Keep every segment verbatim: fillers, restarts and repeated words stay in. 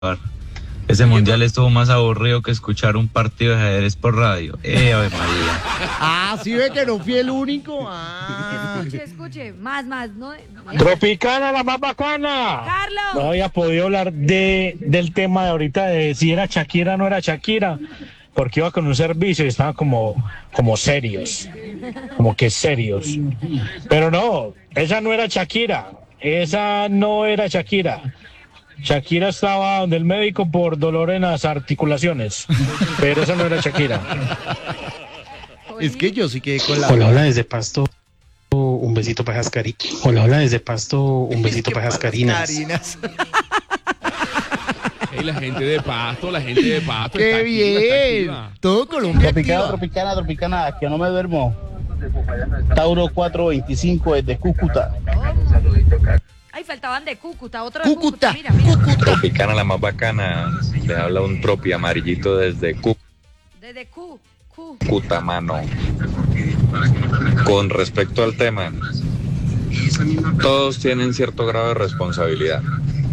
Ese mundial estuvo más aburrido que escuchar un partido de ajedrez por radio. Eh, Ave María. Ah, sí ve que no fui el único. Ah. Escuche, escuche, más, más, ¿no? Tropicana, la más bacana. Carlos. No había podido hablar de, del tema de ahorita de si era Shakira o no era Shakira, porque iba con un servicio y estaban como, como serios, como que serios. Pero no, esa no era Shakira, esa no era Shakira. Shakira estaba donde el médico por dolor en las articulaciones, pero esa no era Shakira. Es que yo sí quedé con la... Hola, hola desde Pasto, un besito para Jascari. Hola, hola desde Pasto, un besito para Jascarinas. Hey, la gente de Pasto, la gente de Pasto. ¡Qué está bien! activa, está activa. Todo Colombia Tropicana, activa. tropicana, tropicana, que no me duermo. Tauro cuatrocientos veinticinco desde Cúcuta. Ay, faltaban de Cúcuta, otro de Cúcuta, Cúcuta. Mira, mira. Cúcuta. Tropicana, la más bacana. Le habla un tropi amarillito desde Desde Q, Q. Cúcuta, mano. Con respecto al tema, todos tienen cierto grado de responsabilidad.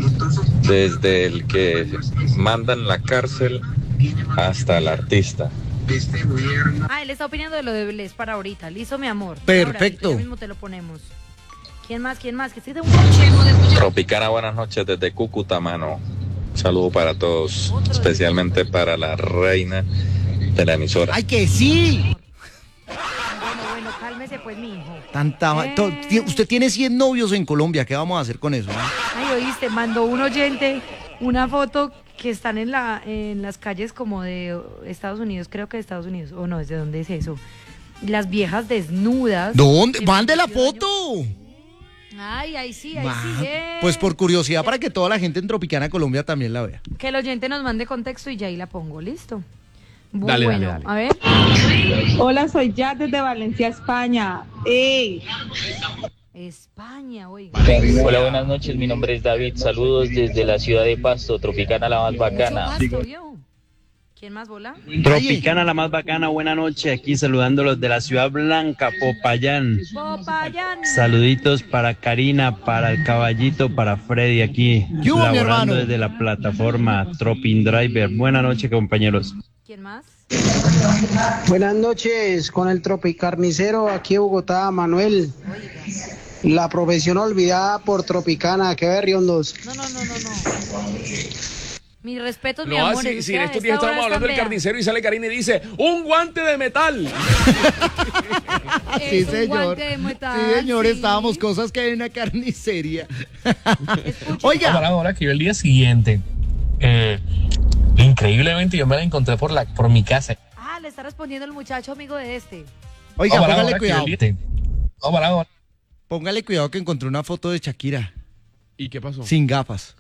Desde el que manda en la cárcel hasta el artista. Ah, él está opinando de lo de Bless para ahorita. Listo, mi amor. Perfecto. Ahora, ya mismo te lo ponemos. ¿Quién más? ¿Quién más? Que estoy de un... Tropicana, buenas noches desde Cúcuta, mano. Un saludo para todos, especialmente para la reina de la emisora. ¡Ay, que sí! Bueno, bueno, cálmese pues, mi hijo. Tanta... Eh. to- ti- Usted tiene cien novios en Colombia. ¿Qué vamos a hacer con eso? no? Ay, oíste, mandó un oyente una foto que están en la en las calles como de Estados Unidos, creo que de Estados Unidos, o no, ¿desde dónde es eso? Las viejas desnudas. ¿Dónde? En ¡Mande la vestido de foto! baño. Ay, ahí sí, ahí Ma- sí. eh. Pues por curiosidad, para que toda la gente en Tropicana Colombia también la vea. Que el oyente nos mande contexto y ya ahí la pongo, listo. Dale, bueno, dale, dale. a ver. Hola, soy Jad desde Valencia, España. ¡Ey! España, oiga. Hola, buenas noches, mi nombre es David, saludos desde la ciudad de Pasto, Tropicana la más bacana. Mucho pasto, yo. ¿Quién más, bola? Tropicana la más bacana, buena noche, aquí saludándolos de la ciudad blanca, Popayán. Popayán. Saluditos para Karina, para el caballito, para Freddy aquí, ¿Qué hubo, mi hermano? laborando desde la plataforma Tropin Driver. Buena noche, compañeros. ¿Quién más? Buenas noches, con el Tropicarnicero aquí en Bogotá, Manuel. La profesión olvidada por Tropicana, que berriondos. No, no, no, no, no. Mis respetos, mi No, amor. si, es si que en a estos esta días hora estábamos hablando del están, carnicero y sale Karina y dice, ¡un guante de metal! vea, Sí, es un señor. guante de metal, Sí, señor, sí. estábamos cosas que hay en una carnicería. Escucha. Oiga, Hola, hola, que yo el día siguiente, eh, increíblemente yo me la encontré por la por mi casa. Ah, le está respondiendo el muchacho amigo de este. oiga, Hola, póngale hola, que yo cuidado. el día- Hola, hola. Póngale cuidado que encontré una foto de Shakira ¿Y qué pasó? sin gafas.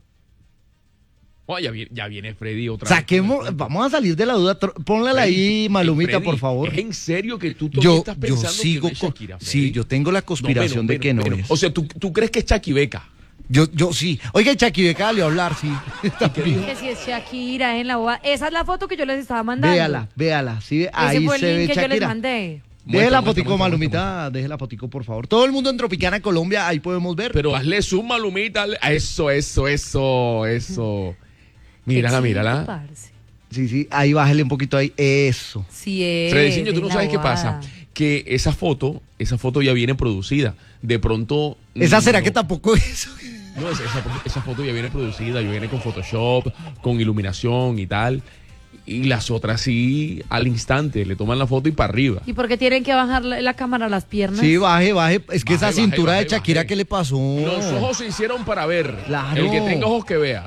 Oh, ya, viene, ya viene Freddy otra vez. Saquemos, vamos a salir de la duda. tro- Pónganla ahí, Freddy, Malumita, Freddy, por favor. ¿Es en serio que tú todavía Yo, estás yo pensando sigo que no es con. Shakira, Freddy? Sí, yo tengo la conspiración No, de pero, que no pero, es. O sea, ¿tú, tú crees que es Chaquibeca? Yo, yo sí. Oiga, Chaquibeca salió a hablar, sí. También. Que si es Shakira en la boda. Esa es la foto que yo les estaba mandando. Véala, véala. Sí, Ese ahí fue el se ve link que yo les Shakira. mandé. Deje Muestra, la muestra, fotico, muestra, Malumita, deje la fotico, por favor. Todo el mundo en Tropicana, Colombia, ahí podemos ver. Pero hazle zoom, Malumita. hazle- Eso, eso, eso, eso. Mírala, Qué mírala. chido, parce. Sí, sí, ahí bájale un poquito ahí. Eso. Sí es. Fredeciño, tú de no la sabes qué boda. pasa. Que esa foto, esa foto ya viene producida. De pronto. ¿Esa será no, que tampoco es? No, esa, esa- esa foto ya viene producida, ya viene con Photoshop, con iluminación y tal. Y las otras sí, al instante, le toman la foto y para arriba. ¿Y por qué tienen que bajar la, la cámara a las piernas? Sí, baje, baje. Es que Baje, esa cintura baje, de Shakira, baje. ¿qué le pasó? Los ojos se hicieron para ver. Claro. El que tenga ojos que vea.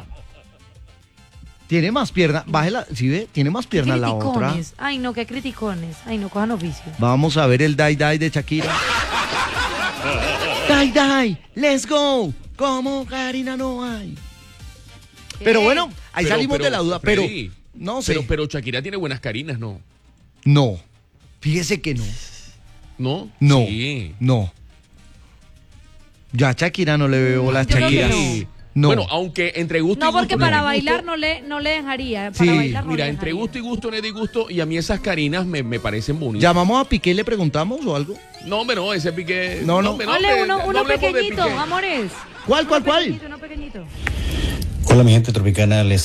Tiene más pierna. Bájela, ¿sí ve? Tiene más pierna la otra. Criticones. Ay, no, qué criticones. Ay, no, cojan oficio. Vamos a ver el Die Die de Shakira. Die Die, let's go. Como Karina no hay. Pero bueno, ahí Pero- salimos pero, de la duda. Pero Freddy, no sé. Pero, pero Shakira tiene buenas carinas, ¿no? No. Fíjese que no. ¿No? No. Sí. No. Ya a Shakira no le veo la Yo creo que Shakira. no. No. Bueno, aunque entre gusto No, y gusto. porque no para es bailar gusto. no le, no le dejaría. Para Sí. bailar no Mira, le entre dejaría. gusto y gusto no es disgusto. Y a mí esas carinas me, me parecen bonitas. ¿Llamamos a Piqué y le preguntamos o algo? No, hombre, no, ese pique. No, no. hombre, Ole, hombre, uno, no uno hablemos de pequeñito, Piqué. amores. ¿Cuál, cuál, Uno cuál? pequeñito, uno pequeñito. Hola mi gente tropicana, les